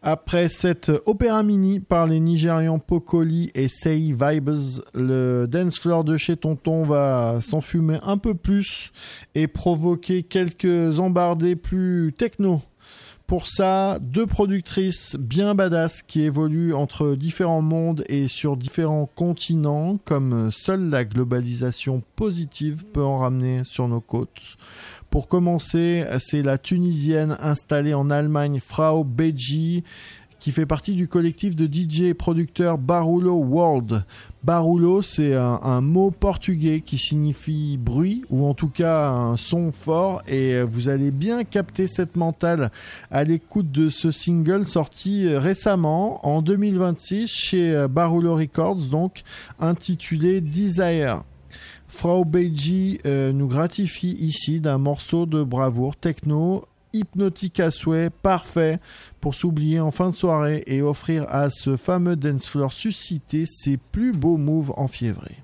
Après cette opéra mini par les Nigérians Pokoli et Say Vibes, le dance floor de chez Tonton va s'enfumer un peu plus et provoquer quelques embardés plus techno. Pour ça, deux productrices bien badass qui évoluent entre différents mondes et sur différents continents, comme seule la globalisation positive peut en ramener sur nos côtes. Pour commencer, c'est la Tunisienne installée en Allemagne, Frau Beji, qui fait partie du collectif de DJ et producteurs Barulho World. Barulho, c'est un mot portugais qui signifie bruit, ou en tout cas un son fort, et vous allez bien capter cette mentale à l'écoute de ce single sorti récemment, en 2026, chez Barulho Records, donc intitulé Desire. Frau Beji nous gratifie ici d'un morceau de bravoure techno hypnotique à souhait, parfait pour s'oublier en fin de soirée et offrir à ce fameux dance floor suscité ses plus beaux moves enfiévrés.